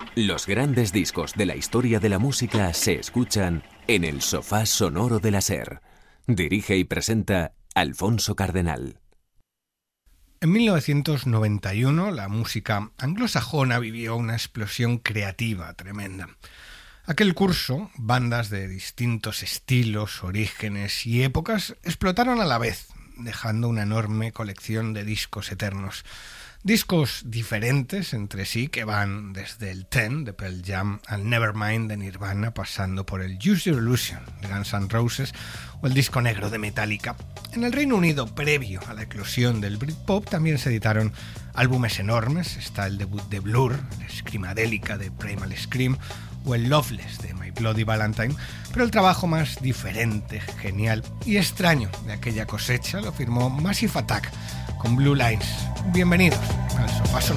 Los grandes discos de la historia de la música se escuchan en el sofá sonoro de la SER. Dirige y presenta Alfonso Cardenal. En 1991 la música anglosajona vivió una explosión creativa tremenda. Aquel curso, bandas de distintos estilos, orígenes y épocas explotaron a la vez, dejando una enorme colección de discos eternos. Discos diferentes entre sí que van desde el Ten de Pearl Jam al Nevermind de Nirvana, pasando por el Use Your Illusion de Guns N' Roses o el disco negro de Metallica. En el Reino Unido, previo a la eclosión del Britpop, también se editaron álbumes enormes. Está el debut de Blur, la Screamadélica de Primal Scream o el Loveless de My Bloody Valentine, pero el trabajo más diferente, genial y extraño de aquella cosecha lo firmó Massive Attack con Blue Lines. Bienvenidos al Sofá Sonoro.